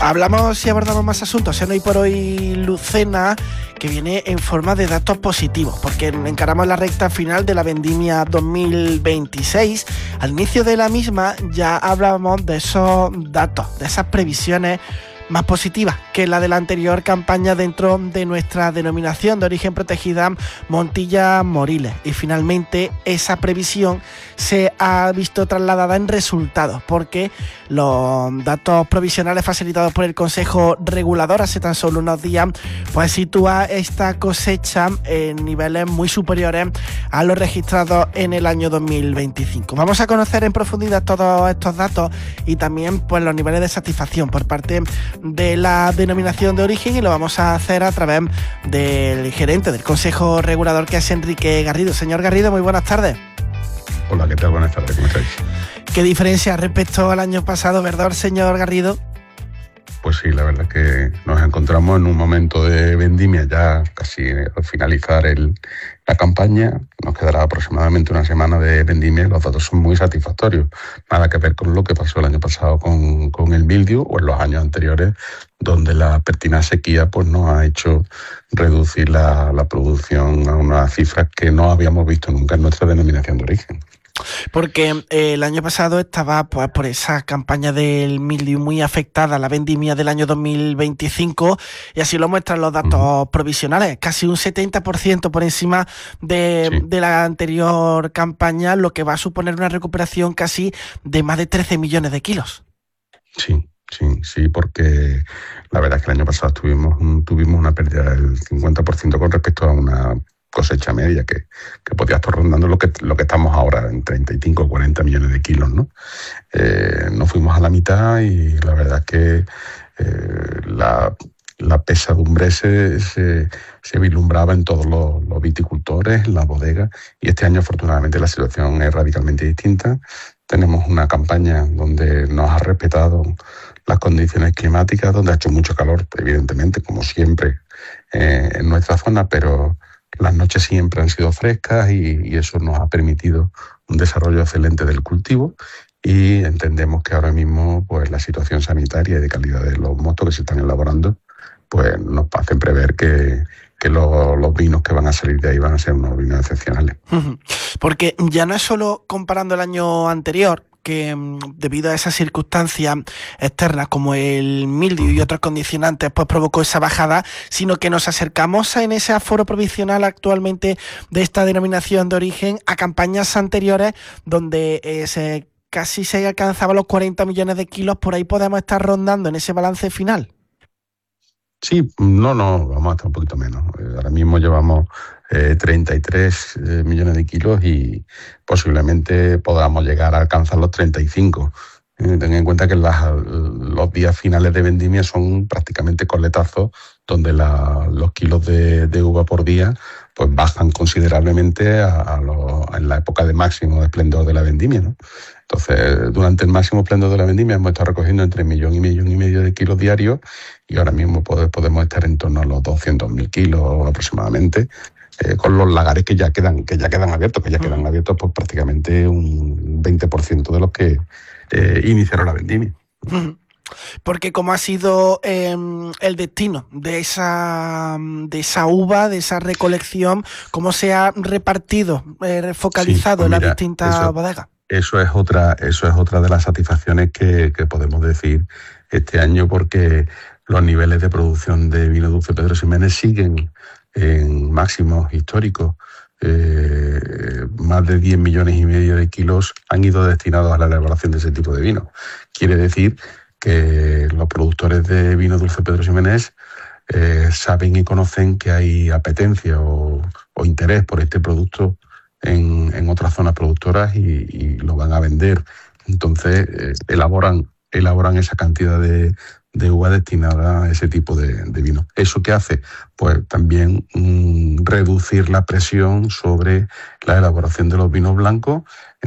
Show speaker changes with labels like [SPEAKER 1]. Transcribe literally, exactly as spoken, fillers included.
[SPEAKER 1] Hablamos y abordamos más asuntos en Hoy por Hoy Lucena, que viene en forma de datos positivos, porque encaramos la recta final de la vendimia dos mil veintiséis. Al inicio de la misma ya hablábamos de esos datos, de esas previsiones más positivas que la de la anterior campaña dentro de nuestra denominación de origen protegida Montilla Moriles, y finalmente esa previsión se ha visto trasladada en resultados, porque los datos provisionales facilitados por el Consejo Regulador hace tan solo unos días pues sitúa esta cosecha en niveles muy superiores a los registrados en el año dos mil veinticinco. Vamos a conocer en profundidad todos estos datos y también pues los niveles de satisfacción por parte de la denominación de origen, y lo vamos a hacer a través del gerente del Consejo Regulador, que es Enrique Garrido. Señor Garrido, muy buenas tardes.
[SPEAKER 2] Hola, ¿qué tal? Buenas tardes, ¿cómo estáis?
[SPEAKER 1] ¿Qué diferencia respecto al año pasado, verdad, señor Garrido?
[SPEAKER 2] Pues sí, la verdad es que nos encontramos en un momento de vendimia ya casi al finalizar el, la campaña. Nos quedará aproximadamente una semana de vendimia y los datos son muy satisfactorios. Nada que ver con lo que pasó el año pasado con, con el mildiu o en los años anteriores, donde la pertinaz sequía pues, nos ha hecho reducir la, la producción a unas cifras que no habíamos visto nunca en nuestra denominación de origen.
[SPEAKER 1] Porque eh, el año pasado estaba pues por esa campaña del mildiu muy afectada la vendimia del año dos mil veinticinco, y así lo muestran los datos uh-huh. provisionales, casi un setenta por ciento por encima de, sí. de la anterior campaña, lo que va a suponer una recuperación casi de más de trece millones de kilos.
[SPEAKER 2] Sí, sí, sí, porque la verdad es que el año pasado tuvimos, un, tuvimos una pérdida del cincuenta por ciento con respecto a una cosecha media que, que podía estar rondando lo que, lo que estamos ahora, en treinta y cinco o cuarenta millones de kilos, ¿no? Eh, nos fuimos a la mitad y la verdad es que eh, la, la pesadumbre se, se, se vislumbraba en todos los, los viticultores, en las bodegas, y este año afortunadamente la situación es radicalmente distinta. Tenemos una campaña donde nos ha respetado las condiciones climáticas, donde ha hecho mucho calor, evidentemente, como siempre eh, en nuestra zona, pero las noches siempre han sido frescas y, y eso nos ha permitido un desarrollo excelente del cultivo, y entendemos que ahora mismo pues la situación sanitaria y de calidad de los mostos que se están elaborando pues nos hacen prever que, que los, los vinos que van a salir de ahí van a ser unos vinos excepcionales.
[SPEAKER 1] Porque ya no es solo comparando el año anterior, que debido a esas circunstancias externas como el mildiu y otros condicionantes pues provocó esa bajada, sino que nos acercamos en ese aforo provisional actualmente de esta denominación de origen a campañas anteriores donde eh, se, casi se alcanzaba los cuarenta millones de kilos. Por ahí podemos estar rondando en ese balance final.
[SPEAKER 2] Sí, no, no, vamos a estar un poquito menos. Ahora mismo llevamos eh, treinta y tres eh, millones de kilos y posiblemente podamos llegar a alcanzar los treinta y cinco. Eh, ten en cuenta que las, los días finales de vendimia son prácticamente coletazos, donde la, los kilos de, de uva por día pues bajan considerablemente a, a lo, en la época de máximo de esplendor de la vendimia, ¿no? Entonces, durante el máximo esplendor de la vendimia hemos estado recogiendo entre millón y millón y medio de kilos diarios, y ahora mismo podemos estar en torno a los doscientos mil kilos aproximadamente, eh, con los lagares que ya quedan, que ya quedan abiertos, que ya quedan abiertos pues prácticamente un veinte por ciento de los que eh, iniciaron la vendimia.
[SPEAKER 1] Uh-huh. Porque como ha sido eh, el destino de esa de esa uva, de esa recolección, cómo se ha repartido, eh, focalizado sí, pues en mira, las distintas
[SPEAKER 2] eso,
[SPEAKER 1] bodegas.
[SPEAKER 2] Eso es otra, eso es otra de las satisfacciones que, que podemos decir este año, porque los niveles de producción de vino dulce Pedro Ximénez siguen en máximos históricos. Eh, más de diez millones y medio de kilos han ido destinados a la elaboración de ese tipo de vino. Quiere decir que los productores de vino dulce Pedro Ximénez eh, saben y conocen que hay apetencia o, o interés por este producto en, en otras zonas productoras y, y lo van a vender. Entonces eh, elaboran, elaboran esa cantidad de, de uva destinada a ese tipo de, de vino. ¿Eso qué hace? Pues también mmm, reducir la presión sobre la elaboración de los vinos blancos.